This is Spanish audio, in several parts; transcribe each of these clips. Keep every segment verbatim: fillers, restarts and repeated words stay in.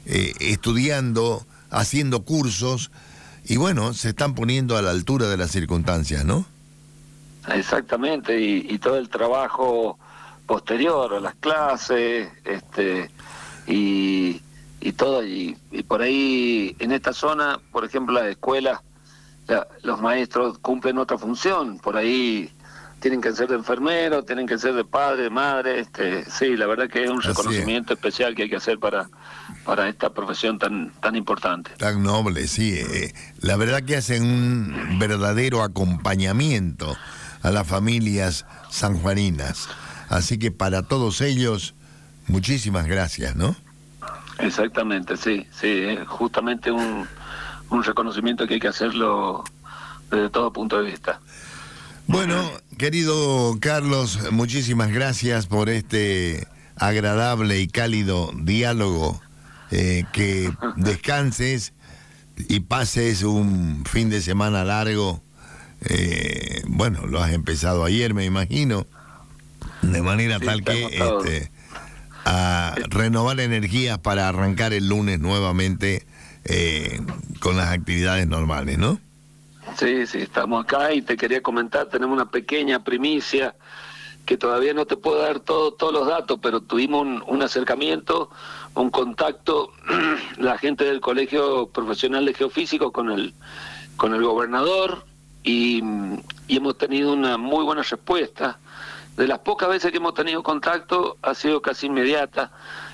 eh, estudiando, haciendo cursos, y bueno, se están poniendo a la altura de las circunstancias, ¿no? Exactamente, y, y todo el trabajo posterior a las clases, este, y, y todo, y, y por ahí en esta zona, por ejemplo, las escuelas, la, los maestros cumplen otra función, por ahí tienen que ser de enfermeros, tienen que ser de padre, madre, este, sí, la verdad que es un Así reconocimiento es. especial que hay que hacer para, para esta profesión tan, tan importante. Tan noble, sí. Eh, la verdad que hacen un verdadero acompañamiento a las familias sanjuaninas. Así que para todos ellos, muchísimas gracias, ¿no? Exactamente, sí, sí, es justamente un, un reconocimiento que hay que hacerlo desde todo punto de vista. Bueno, querido Carlos, muchísimas gracias por este agradable y cálido diálogo. Eh, que descanses y pases un fin de semana largo. Eh, bueno, lo has empezado ayer, me imagino, de manera Sí, tal que estamos este, a renovar energías para arrancar el lunes nuevamente eh, con las actividades normales, ¿no? Sí, sí, estamos acá y te quería comentar, tenemos una pequeña primicia que todavía no te puedo dar todo, todos los datos, pero tuvimos un, un acercamiento, un contacto, la gente del Colegio Profesional de Geofísicos con el, con el gobernador y, y hemos tenido una muy buena respuesta. De las pocas veces que hemos tenido contacto ha sido casi inmediata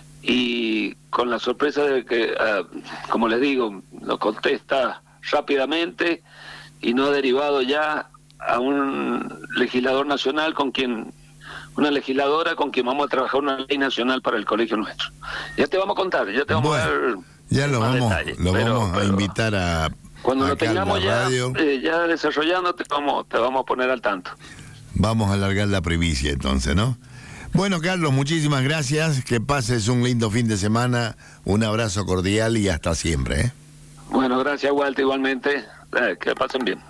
y con la sorpresa de que, uh, como les digo, lo contesta rápidamente y no ha derivado ya a un legislador nacional con quien, una legisladora con quien vamos a trabajar una ley nacional para el colegio nuestro. Ya te vamos a contar, ya te vamos bueno, a dar ya lo más vamos, detalles. lo pero, vamos a pero invitar a cuando lo acá en tengamos la ya, radio. eh, ya desarrollando, te vamos, te vamos a poner al tanto. Vamos a alargar la primicia entonces, ¿no? Bueno, Carlos, muchísimas gracias. Que pases un lindo fin de semana. Un abrazo cordial y hasta siempre, ¿eh? Bueno, gracias, Walter, igualmente. Eh, que pasen bien.